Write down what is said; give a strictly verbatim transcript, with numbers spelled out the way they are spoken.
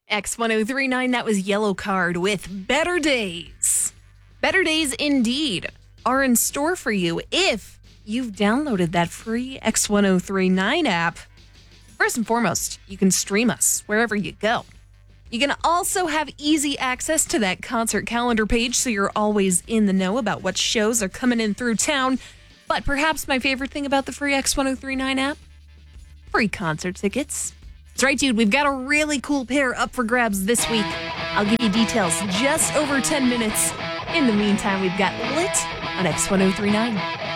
X ten thirty-nine, that was Yellow Card with Better Days. Better Days indeed are in store for you if you've downloaded that free X ten thirty-nine app. First and foremost, you can stream us wherever you go. You can also have easy access to that concert calendar page so you're always in the know about what shows are coming in through town. But perhaps my favorite thing about the free X ten thirty-nine app, free concert tickets. That's right, dude. We've got a really cool pair up for grabs this week. I'll give you details just over ten minutes. In the meantime, we've got Lit on X ten thirty-nine.